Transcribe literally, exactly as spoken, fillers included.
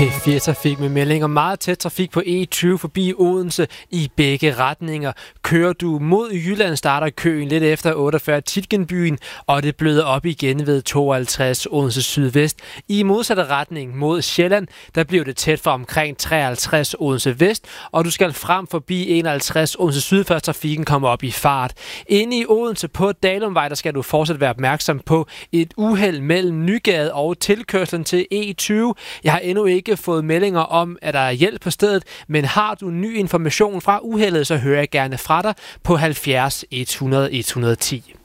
P fire Trafik med meldinger. Meget tæt trafik på E tyve forbi Odense i begge retninger. Kører du mod Jylland, starter køen lidt efter otteogfyrre Tietgenbyen, og det bløder op igen ved tooghalvtreds Odense Sydvest. I modsatte retning mod Sjælland, der bliver det tæt for omkring treoghalvtreds Odense Vest, og du skal frem forbi enoghalvtreds Odense Syd, før trafikken kommer op i fart. Inde i Odense på Dalumvej, der skal du fortsat være opmærksom på et uheld mellem Nygade og tilkørslen til E tyve. Jeg har endnu ikke fået meldinger om, at der er hjælp på stedet, men har du ny information fra uheldet, så hører jeg gerne fra dig på halvfjerds hundrede et hundrede og ti.